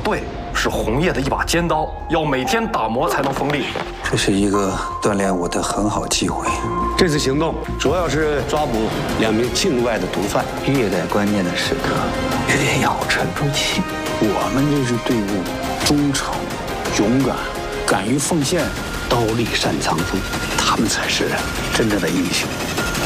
对，是红叶的一把尖刀，要每天打磨才能锋利。 这是一个锻炼我的很好机会。 这次行动主要是抓捕2名境外的毒贩。 越在关键的时刻，越要沉住气。我们这支队伍忠诚、勇敢、敢于奉献， 刀立擅藏锋，他们才是真正的英雄。